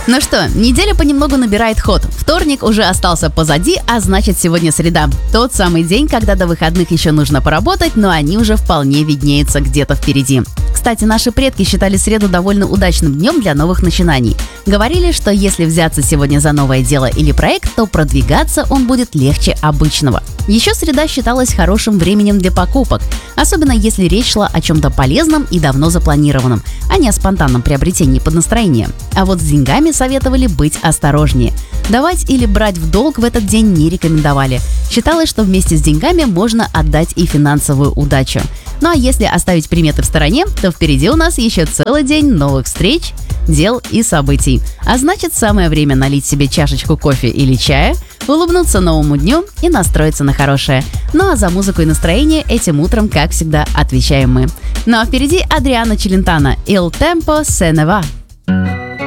Ну что, неделя понемногу набирает ход. Вторник уже остался позади, а значит сегодня среда. Тот самый день, когда до выходных еще нужно поработать, но они уже вполне виднеются где-то впереди. Кстати, наши предки считали среду довольно удачным днем для новых начинаний. Говорили, что если взяться сегодня за новое дело или проект, то продвигаться он будет легче обычного. Еще среда считалась хорошим временем для покупок, особенно если речь шла о чем-то полезном и давно запланированном, а не о спонтанном приобретении под настроение. А вот с деньгами советовали быть осторожнее. Давать или брать в долг в этот день не рекомендовали. Считалось, что вместе с деньгами можно отдать и финансовую удачу. Ну а если оставить приметы в стороне, то впереди у нас еще целый день новых встреч, дел и событий. А значит, самое время налить себе чашечку кофе или чая, улыбнуться новому дню и настроиться на хорошее. Ну а за музыку и настроение этим утром, как всегда, отвечаем мы. Ну а впереди Адриано Челентано «Il tempo se ne va».